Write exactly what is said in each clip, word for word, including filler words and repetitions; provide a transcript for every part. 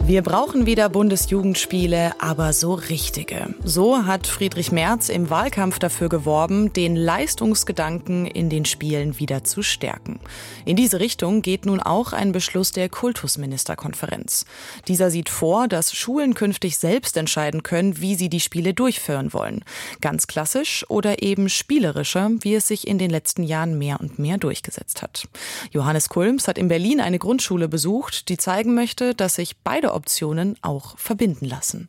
Wir brauchen wieder Bundesjugendspiele, aber so richtige. So hat Friedrich Merz im Wahlkampf dafür geworben, den Leistungsgedanken in den Spielen wieder zu stärken. In diese Richtung geht nun auch ein Beschluss der Kultusministerkonferenz. Dieser sieht vor, dass Schulen künftig selbst entscheiden können, wie sie die Spiele durchführen wollen. Ganz klassisch oder eben spielerischer, wie es sich in den letzten Jahren mehr und mehr durchgesetzt hat. Johannes Kulms hat in Berlin eine Grundschule besucht, die zeigen möchte, dass sich beide Optionen auch verbinden lassen.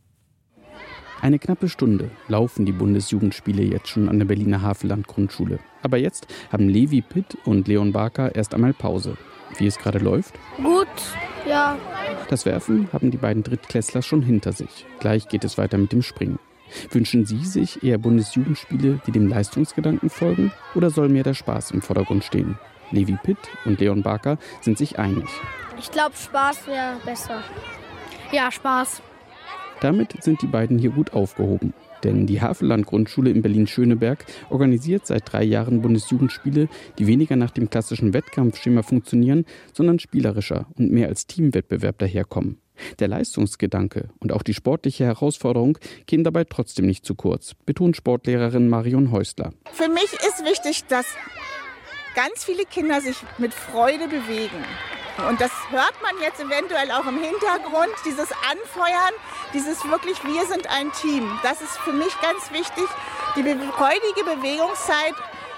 Eine knappe Stunde laufen die Bundesjugendspiele jetzt schon an der Berliner Havelland-Grundschule. Aber jetzt haben Levi Pitt und Leon Barker erst einmal Pause. Wie es gerade läuft? Gut, ja. Das Werfen haben die beiden Drittklässler schon hinter sich. Gleich geht es weiter mit dem Springen. Wünschen Sie sich eher Bundesjugendspiele, die dem Leistungsgedanken folgen? Oder soll mehr der Spaß im Vordergrund stehen? Levi Pitt und Leon Barker sind sich einig. Ich glaube, Spaß wäre besser. Ja, Spaß. Damit sind die beiden hier gut aufgehoben. Denn die Havelland-Grundschule in Berlin-Schöneberg organisiert seit drei Jahren Bundesjugendspiele, die weniger nach dem klassischen Wettkampfschema funktionieren, sondern spielerischer und mehr als Teamwettbewerb daherkommen. Der Leistungsgedanke und auch die sportliche Herausforderung kämen dabei trotzdem nicht zu kurz, betont Sportlehrerin Marion Häusler. Für mich ist wichtig, dass ganz viele Kinder sich mit Freude bewegen. Und das hört man jetzt eventuell auch im Hintergrund, dieses Anfeuern, dieses wirklich, wir sind ein Team. Das ist für mich ganz wichtig, die freudige Bewegungszeit.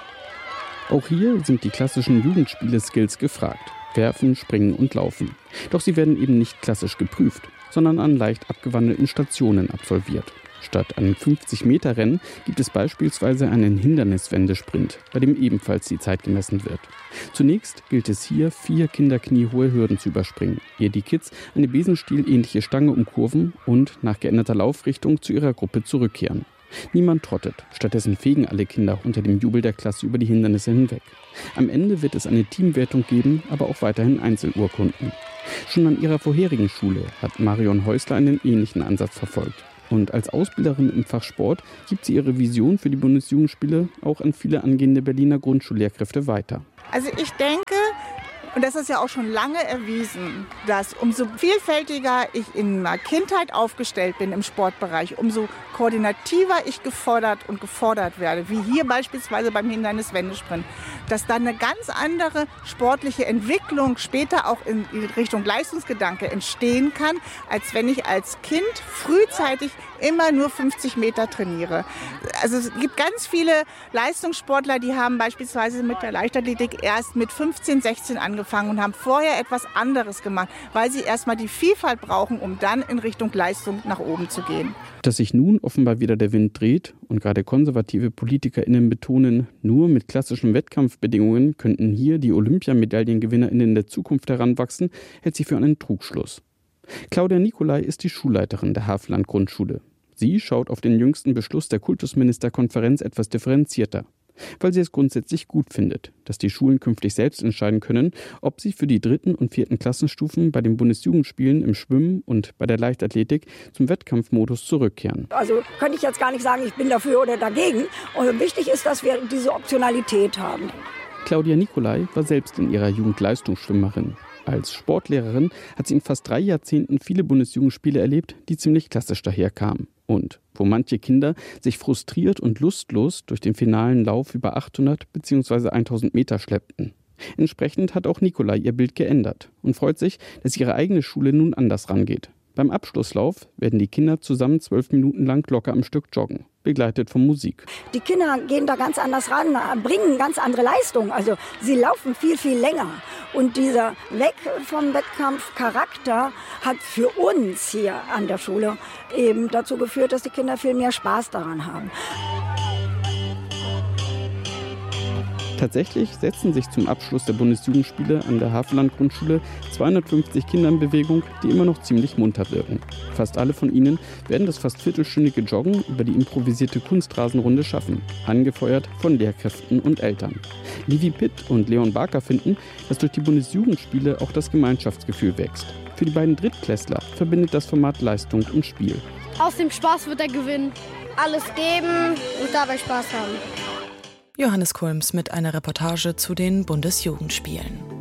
Auch hier sind die klassischen Jugendspiele-Skills gefragt. Werfen, Springen und Laufen. Doch sie werden eben nicht klassisch geprüft, sondern an leicht abgewandelten Stationen absolviert. Statt einem fünfzig-Meter-Rennen gibt es beispielsweise einen Hinderniswendesprint, bei dem ebenfalls die Zeit gemessen wird. Zunächst gilt es hier, vier kinderkniehohe Hürden zu überspringen, ehe die Kids eine besenstielähnliche Stange umkurven und nach geänderter Laufrichtung zu ihrer Gruppe zurückkehren. Niemand trottet, stattdessen fegen alle Kinder unter dem Jubel der Klasse über die Hindernisse hinweg. Am Ende wird es eine Teamwertung geben, aber auch weiterhin Einzelurkunden. Schon an ihrer vorherigen Schule hat Marion Häusler einen ähnlichen Ansatz verfolgt. Und als Ausbilderin im Fach Sport gibt sie ihre Vision für die Bundesjugendspiele auch an viele angehende Berliner Grundschullehrkräfte weiter. Also ich denke, und das ist ja auch schon lange erwiesen, dass umso vielfältiger ich in meiner Kindheit aufgestellt bin im Sportbereich, umso koordinativer ich gefordert und gefordert werde, wie hier beispielsweise beim Hinderniswendesprint, dass dann eine ganz andere sportliche Entwicklung später auch in Richtung Leistungsgedanke entstehen kann, als wenn ich als Kind frühzeitig immer nur fünfzig Meter trainiere. Also es gibt ganz viele Leistungssportler, die haben beispielsweise mit der Leichtathletik erst mit fünfzehn, sechzehn angefangen und haben vorher etwas anderes gemacht, weil sie erstmal die Vielfalt brauchen, um dann in Richtung Leistung nach oben zu gehen. Dass sich nun offenbar wieder der Wind dreht und gerade konservative PolitikerInnen betonen, nur mit klassischen Wettkampfbedingungen könnten hier die OlympiamedaillenGewinnerInnen der Zukunft heranwachsen, hält sie für einen Trugschluss. Claudia Nicolai ist die Schulleiterin der Havelland-Grundschule. Sie schaut auf den jüngsten Beschluss der Kultusministerkonferenz etwas differenzierter, weil sie es grundsätzlich gut findet, dass die Schulen künftig selbst entscheiden können, ob sie für die dritten und vierten Klassenstufen bei den Bundesjugendspielen im Schwimmen und bei der Leichtathletik zum Wettkampfmodus zurückkehren. Also könnte ich jetzt gar nicht sagen, ich bin dafür oder dagegen. Und wichtig ist, dass wir diese Optionalität haben. Claudia Nicolai war selbst in ihrer Jugend Leistungsschwimmerin. Als Sportlehrerin hat sie in fast drei Jahrzehnten viele Bundesjugendspiele erlebt, die ziemlich klassisch daherkamen. Und wo manche Kinder sich frustriert und lustlos durch den finalen Lauf über achthundert bzw. tausend Meter schleppten. Entsprechend hat auch Nicolai ihr Bild geändert und freut sich, dass ihre eigene Schule nun anders rangeht. Beim Abschlusslauf werden die Kinder zusammen zwölf Minuten lang locker am Stück joggen, begleitet von Musik. Die Kinder gehen da ganz anders ran, bringen ganz andere Leistungen. Also sie laufen viel, viel länger. Und dieser Weg vom Wettkampfcharakter hat für uns hier an der Schule eben dazu geführt, dass die Kinder viel mehr Spaß daran haben. Tatsächlich setzen sich zum Abschluss der Bundesjugendspiele an der Havelland-Grundschule zweihundertfünfzig Kinder in Bewegung, die immer noch ziemlich munter wirken. Fast alle von ihnen werden das fast viertelstündige Joggen über die improvisierte Kunstrasenrunde schaffen, angefeuert von Lehrkräften und Eltern. Levi Pitt und Leon Barker finden, dass durch die Bundesjugendspiele auch das Gemeinschaftsgefühl wächst. Für die beiden Drittklässler verbindet das Format Leistung und Spiel. Aus dem Spaß wird er gewinnen. Alles geben und dabei Spaß haben. Johannes Kulms mit einer Reportage zu den Bundesjugendspielen.